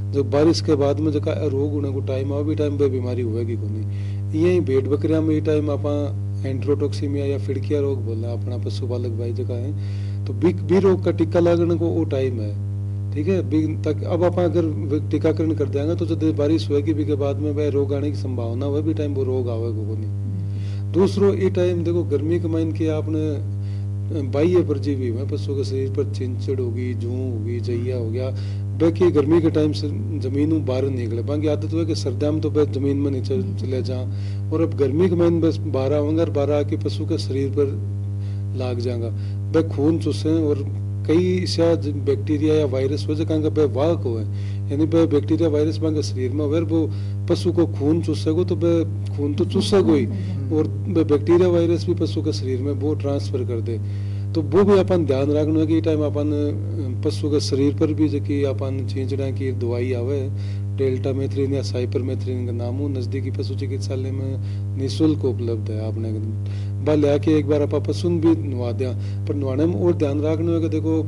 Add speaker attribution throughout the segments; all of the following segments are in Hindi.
Speaker 1: जब बारिश के बाद में जका रोग होने को टाइम आ भी टाइम पे बीमारी होएगी को नहीं। यही भेड़ बकरियां में ये टाइम आपा एंट्रोटोक्सीमिया या फिड़किया रोग बोला अपना पशुपालक भाई जगह है, तो बी रोग का टिक्का लगने को वो टाइम है। ठीक है बी तक अब आप अगर टीकाकरण कर देंगे तो जब बारिश होएगी भी के बाद में वह रोग आने की संभावना वह भी टाइम वो रोग आवेगा को नहीं। दूसरो ये टाइम देखो गर्मी के महीने की आपने बाह्य परजीवी हुए पशु के शरीर पर चिंचड़ होगी, जू होगी, जइया हो गया, बाकी गर्मी के टाइम से जमीन बाहर नहीं निकले। बाकी आदत हुआ कि सर्दियों में तो बस जमीन में नीचे चले जा, और अब गर्मी के महीने बस बाहर आवेंगे और बाहर आके पशु के शरीर पर लाग जाएगा, वह खून चूसे और कई शायद बैक्टीरिया या वायरस हो जाएगा वह वाहक हो, यानी वह बैक्टीरिया वायरस बांगे शरीर में अगर वो पशु को खून चूसेगो तो वह खून तो चूसेगो ही, और वह बैक्टीरिया वायरस भी पशु के शरीर में वो ट्रांसफर कर दे। तो वो भी अपन ध्यान रखना है कि टाइम अपन पशु के शरीर पर भी जो कि अपन छींचड़ा की दवाई आवे डेल्टामेथ्रिन या साइपरमेथ्रिन का नाम हो, नजदीकी पशु चिकित्सालय में निःशुल्क उपलब्ध है। आपने बल आके एक बार आप पशु भी नवा दिया, पर नवाने में और ध्यान रखना है कि देखो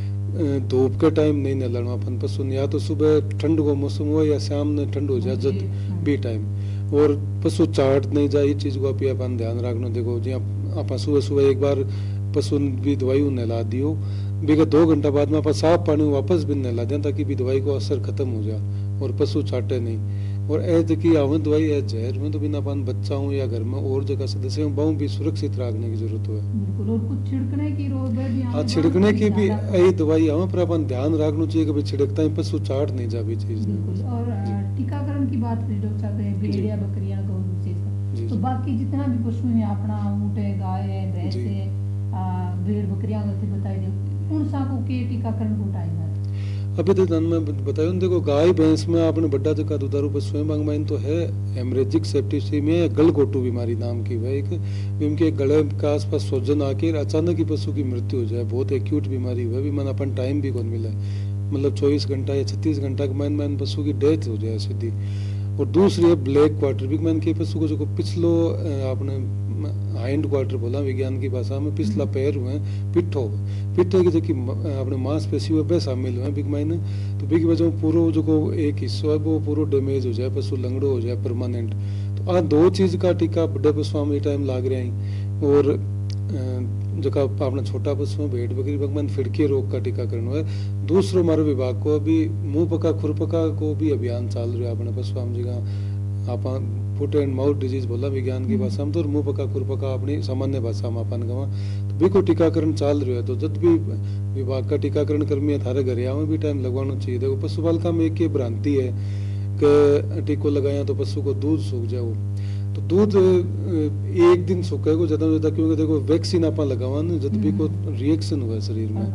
Speaker 1: धूप के टाइम नहीं नहलाना अपन पशु, या तो सुबह ठंड को मौसम हो या शाम में ठंड हो जाए जब भी टाइम, और पशु चाट नहीं जाए, इस चीज को आप अपन ध्यान रखना। देखो जी आप सुबह सुबह एक बार पशु भी दवाई नहला दियो, बिगा 2 घंटा बाद में आप साफ पानी वापस भी नहला दें ताकि भी दवाई को असर खत्म हो जाए और पशु चाटे नहीं। और ऐसे की आवन दवाई है जहर में तो बिना अपन बच्चा हूँ या घर में और जगह सदस्य हूँ बहु भी सुरक्षित रखने की जरूरत है।
Speaker 2: बिल्कुल, और कुछ छिड़कने की रोग भी
Speaker 1: हाँ छिड़कने की भी यही दवाई आवे, पर अपन ध्यान रखना चाहिए कि छिड़कता ही पशु चाट नहीं जा भी चीज।
Speaker 2: बिल्कुल, और टीकाकरण की बात करें डॉक्टर साहब, भेड़िया बकरियां गौ विशेष, तो बाकी जितना भी पशु है अपना ऊँट है, गाय है, भैंस है, भेड़ बकरियां बताई दे उन सबको के टीकाकरण को टाइम है।
Speaker 1: अभी तो धन में बताया देखो गाय भैंस में आपने बड़ा जगह दुधारू पशु है तो है हेमरेजिक सेप्टिसिमिया या गलघोटू बीमारी नाम की वह एक, इनके गले के आसपास सोजन आके अचानक ही पशु की मृत्यु हो जाए, बहुत एक्यूट बीमारी हुआ भी मन अपन टाइम भी कौन मिला, मतलब 24 घंटा या 36 घंटा के मन पशु की डेथ हो जाए सीधी। और दूसरी है ब्लैक क्वार्टर बिग मैन के पशु को जो पिछलो आपने हाइंड क्वार्टर बोला विज्ञान की भाषा में, पिछला पैर हुए पिट्ठो की जो कि अपने मांसपेशी हुए वह शामिल हुए बिग माइन, तो बिग वजह पूरा जो को एक हिस्सा है वो पूरा डैमेज हो जाए, पशु लंगड़ो हो जाए परमानेंट। तो आ 2 चीज का टीका बड़े पशुओं में टाइम लाग रहा है। और जो का अपना छोटा पशु है भेड़ बकरी भगवान फिड़की रोग का टीकाकरण हुआ है। दूसरो हमारे विभाग को अभी मुंह पका खुरपका को भी अभियान चल रहा है अपने पशु हम जगह आप फुट एंड माउथ डिजीज बोला विज्ञान की भाषा में, तो मुंह पका खुरपका अपनी सामान्य भाषा में अपन गवा, तो भी को टीकाकरण चल रहा है। तो जब भी विभाग का टीकाकरण कर्मी है थारे घर आवे भी टाइम लगवाना चाहिए। देखो पशुपालका में एक भ्रांति है कि टीको लगाया तो पशु को दूध सूख जाओ, तो दूध एक दिन सूखेगा ज्यादा क्योंकि देखो वैक्सीन आप लगावा ना जब भी को रिएक्शन हुआ शरीर में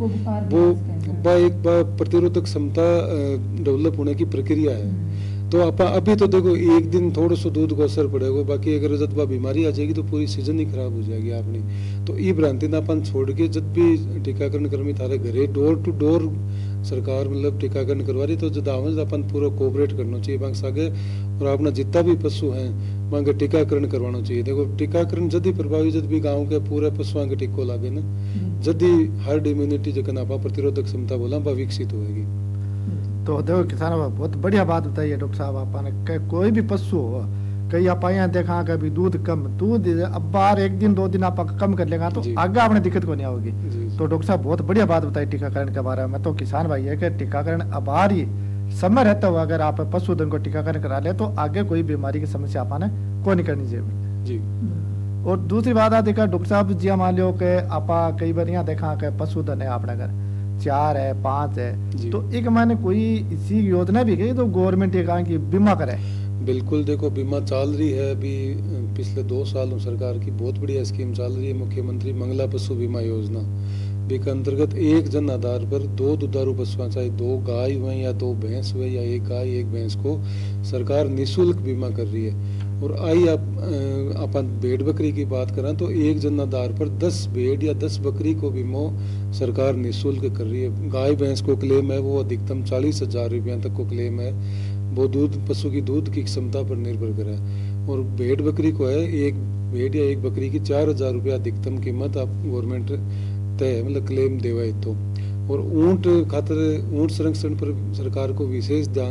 Speaker 1: वो एक प्रतिरोधक क्षमता डेवलप होने की प्रक्रिया है। तो आप अभी तो देखो एक दिन थोड़ा सा दूध को असर पड़ेगा, बाकी अगर जब बीमारी आ जाएगी तो पूरी सीजन ही खराब हो जाएगी आपने। तो ये भ्रांति ना अपन छोड़ के जब भी टीकाकरण कर्मी थारे घरे डोर टू डोर सरकार मतलब टीकाकरण करवा रही तो जब आवाज अपन पूरा कोऑपरेट करना चाहिए बांग सागे, और अपना जितना भी पशु हैं वहाँ टीकाकरण करवाना चाहिए। देखो टीकाकरण जदि प्रभावी जब भी गाँव के पूरे पशुओं के टीको लागे ना जदि हर्ड इम्यूनिटी जो आप प्रतिरोधक क्षमता बोला वह विकसित होगी।
Speaker 3: तो देखो किसान बहुत बढ़िया बात बताई है डॉक्टर साहब आपने, कोई भी पशु हो कई आप यहाँ देखा कभी दूध कम दूध अब बार एक दिन 2 दिन आप कम कर लेगा तो आगे आपने दिक्कत को नहीं होगी। तो डॉक्टर साहब बहुत बढ़िया बात बताई टीकाकरण के बारे में। तो किसान भाई है कि टीकाकरण अब आ रही समय रहता हुआ अगर आप पशुधन को टीकाकरण करा ले तो आगे कोई बीमारी की समस्या आपने को नहीं करनी चाहिए जी। और दूसरी बात आप देखा डॉक्टर साहब जी मान लो कि आप कई बार यहाँ देखा कि पशुधन है अपने घर 4 है 5 है, तो एक मैंने कोई इसी योजना भी गई तो गवर्नमेंट ये कहा कि बीमा करे।
Speaker 1: बिल्कुल देखो बीमा चल रही है अभी पिछले 2 सालों सरकार की बहुत बढ़िया स्कीम चल रही है मुख्यमंत्री मंगला पशु बीमा योजना, के अंतर्गत एक जन आधार पर 2 दुधारू पशु चाहे 2 गाय हुए या 2 भैंस हुए या 1 गाय 1 भैंस को सरकार निःशुल्क बीमा कर रही है। और आई अपन भेड़ बकरी की बात करें तो एक जन आधार पर 10 भेड़ या 10 बकरी को बीमा सरकार निःशुल्क कर रही है। गाय भैंस को क्लेम है वो अधिकतम 40,000 रुपया तक को क्लेम है, वो दूध पशु की दूध की क्षमता पर निर्भर करे। और भेड़ बकरी को है एक भेड़ या एक बकरी की 4,000 रुपया अधिकतम कीमत आप गवर्नमेंट तय मतलब क्लेम देवा तो। और ऊंट खातर ऊंट संरक्षण पर सरकार को विशेष ध्यान